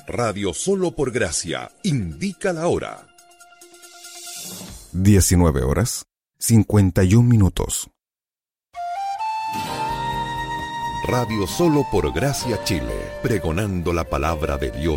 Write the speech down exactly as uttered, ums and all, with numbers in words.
Radio Solo por Gracia indica la hora. diecinueve horas, cincuenta y un minutos. Radio Solo por Gracia Chile, pregonando la palabra de Dios